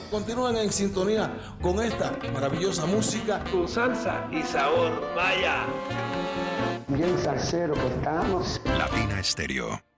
Continúen en sintonía con esta maravillosa música. Con salsa y sabor, vaya. Bien salsero que estamos. Latina Estéreo.